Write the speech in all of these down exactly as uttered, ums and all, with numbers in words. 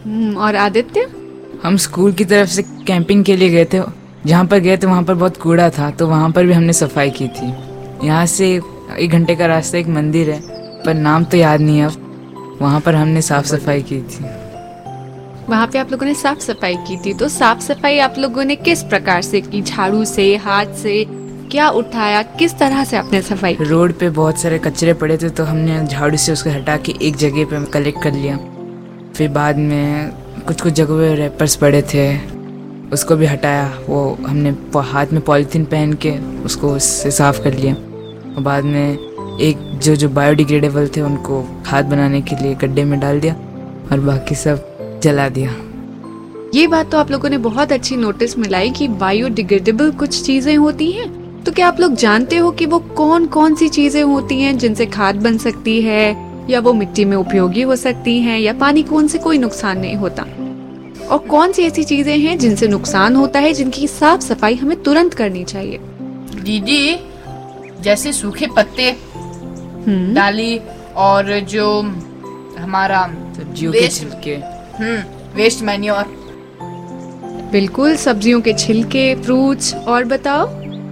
हम्म, और आदित्य? हम स्कूल की तरफ से कैंपिंग के लिए गए थे। जहाँ पर गए थे वहाँ पर बहुत कूड़ा था, तो वहाँ पर भी हमने सफाई की थी। यहाँ से एक घंटे का रास्ता एक मंदिर है, पर नाम तो याद नहीं है अब। वहाँ पर हमने साफ सफाई की थी। वहाँ पे आप लोगों ने साफ सफाई की थी, तो साफ सफाई आप लोगों ने किस प्रकार से की? झाड़ू से, हाथ से, क्या उठाया, किस तरह से आपने सफाई की? रोड पे बहुत सारे कचरे पड़े थे, तो हमने झाड़ू से उसको हटा के एक जगह पे कलेक्ट कर लिया। फिर बाद में कुछ कुछ जगहों पे रैपर्स पड़े थे, उसको भी हटाया। वो हमने हाथ में पॉलीथीन पहन के उसको उससे साफ कर लिया। और बाद में एक जो जो बायोडिग्रेडेबल थे उनको खाद बनाने के लिए गड्ढे में डाल दिया, और बाकी सब जला दिया। ये बात तो आप लोगों ने बहुत अच्छी नोटिस मिलाई कि बायोडिग्रेडेबल कुछ चीजें होती हैं। तो क्या आप लोग जानते हो कि वो कौन कौन सी चीजें होती हैं जिनसे खाद बन सकती है, या वो मिट्टी में उपयोगी हो सकती हैं, या पानी को उनसे कोई नुकसान नहीं होता? और कौन सी ऐसी चीजें हैं जिनसे नुकसान होता है, जिनकी साफ सफाई हमें तुरंत करनी चाहिए? दीदी, जैसे सूखे पत्ते, डाली, और जो हमारा सब्जियों के छिलके, हम्म वेस्ट मैन्योर। बिल्कुल, सब्जियों के छिलके, फ्रूट्स। और बताओ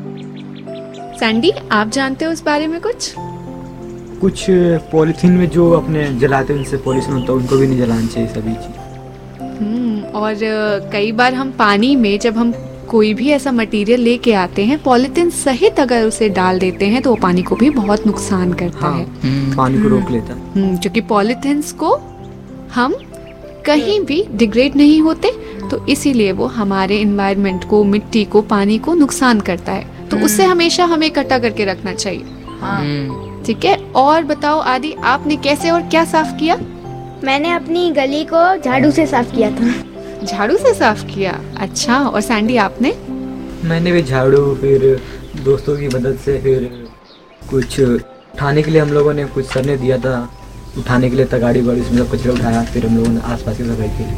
सैंडी, आप जानते हो इस बारे में कुछ? कुछ पॉलीथीन में जो अपने जलाते हैं उनसे पॉल्यूशन होता है, उनको भी नहीं जलाना चाहिए सभी चीज। हम्म और कई बार हम पानी में जब हम कोई भी ऐसा मटेरियल लेके आते हैं, पॉलीथीन सहित अगर उसे डाल देते हैं तो वो पानी को भी बहुत नुकसान करता हाँ, है। पानी को रोक लेता है, क्योंकि पॉलीथीन्स को हम कहीं भी डिग्रेड नहीं होते, तो इसीलिए वो हमारे एनवायरनमेंट को, मिट्टी को, पानी को नुकसान करता है। तो उससे हमेशा हमें इकट्ठा करके रखना चाहिए। हाँ। ठीक है, और बताओ आदि, आपने कैसे और क्या साफ किया? मैंने अपनी गली को झाड़ू से साफ किया था। झाड़ू से साफ किया? अच्छा। और सैंडी, आपने? मैंने भी झाड़ू, फिर दोस्तों की मदद से, फिर कुछ उठाने के लिए हम लोगों ने, कुछ सर ने दिया था उठाने के लिए तगाड़ी वाड़ी, उसमें सब कचरा उठाया, फिर हम लोगों ने आसपास की सफाई की।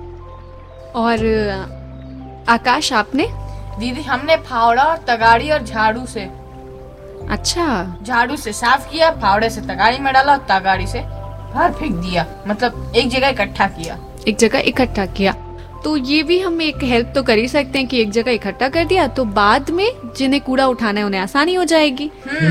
और आकाश, आपने? दीदी, हमने फावड़ा और तगाड़ी और झाड़ू से। अच्छा। झाड़ू से साफ किया, फावड़े से तगाड़ी में डाला और तगाड़ी से बाहर फेंक दिया, मतलब एक जगह इकट्ठा किया। एक जगह इकट्ठा किया। तो ये भी हम एक हेल्प तो कर ही सकते हैं कि एक जगह इकट्ठा कर दिया, तो बाद में जिन्हें कूड़ा उठाना है उन्हें आसानी हो जाएगी।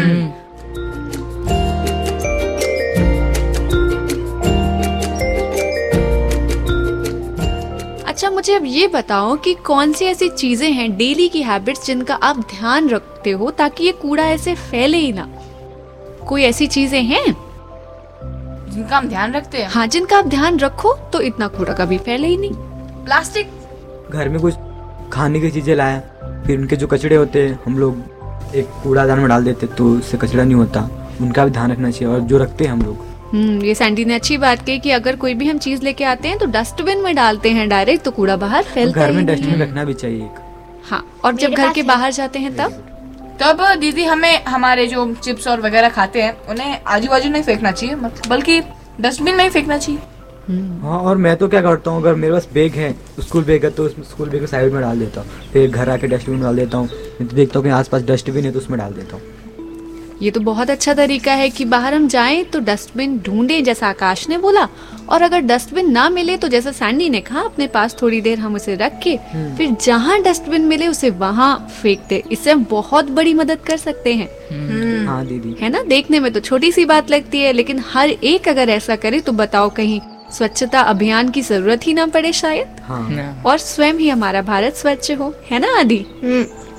अच्छा, मुझे अब ये बताओ कि कौन सी ऐसी चीजें हैं, डेली की हैबिट्स, जिनका आप ध्यान रखते हो ताकि ये कूड़ा ऐसे फैले ही ना? कोई ऐसी चीजें हैं जिनका हम ध्यान रखते हैं? हाँ, जिनका आप ध्यान रखो तो इतना कूड़ा कभी फैले ही नहीं। प्लास्टिक। घर में कुछ खाने की चीजें लाया, फिर उनके जो कचड़े होते हैं हम लोग एक कूड़ादान में डाल देते, तो उससे कचरा नहीं होता, उनका भी ध्यान रखना चाहिए। और जो रखते हैं हम लोग, हम्म ये सैंडी ने अच्छी बात कही कि अगर कोई भी हम चीज लेके आते हैं तो डस्टबिन में डालते हैं डायरेक्ट, तो कूड़ा बाहर फैलता घर में ही डस्टबिन रखना भी चाहिए एक। हाँ, और जब घर के बाहर जाते हैं तब तब दीदी हमें हमारे जो चिप्स और वगैरह खाते हैं उन्हें आजू बाजू नहीं फेंकना चाहिए, मतलब बल्कि डस्टबिन में ही फेंकना चाहिए। हाँ, और मैं तो क्या करता हूँ, अगर मेरे पास बैग है, स्कूल बैग है, तो उस स्कूल बैग को साइड में डाल देता हूँ, फिर घर आके डस्टबिन में डाल देता हूँ। तो देखता हूँ कि आसपास डस्टबिन है तो उसमें डाल देता हूँ। ये तो बहुत अच्छा तरीका है कि बाहर हम जाएं तो डस्टबिन ढूंढें, जैसा आकाश ने बोला, और अगर डस्टबिन ना मिले तो जैसा सैंडी ने कहा, अपने पास थोड़ी देर हम उसे रख के फिर जहाँ डस्टबिन मिले उसे वहाँ फेंक दे। इससे हम बहुत बड़ी मदद कर सकते हैं। हाँ दीदी, है ना? देखने में तो छोटी सी बात लगती है, लेकिन हर एक अगर ऐसा करे तो बताओ कहीं स्वच्छता अभियान की जरूरत ही ना पड़े शायद। हाँ। और स्वयं ही हमारा भारत स्वच्छ हो, है ना आदि?